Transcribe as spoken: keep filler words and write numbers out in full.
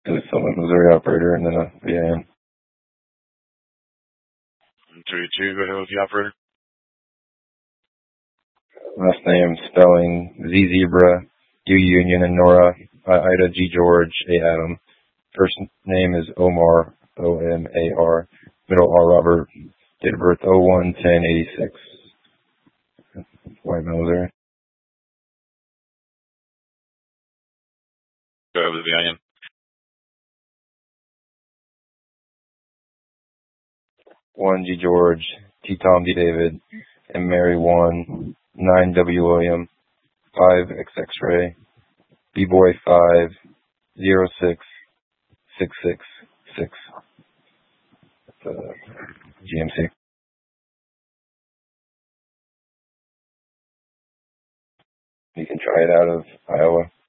to someone Missouri operator, and then a V I N. three two, go ahead with the operator. Last name, spelling, Z Zebra, U Union, and Nora, I Ida, G George, A Adam. First name is Omar, O M A R. Middle R Robert. Date of birth oh one ten eighty-six. White Missouri. Go ahead with the V I N. one G George, T Tom D David, M Mary one, nine W William, five X X-ray, B Boy five, zero six, six six six. Uh, G M C. You can try it out of Iowa.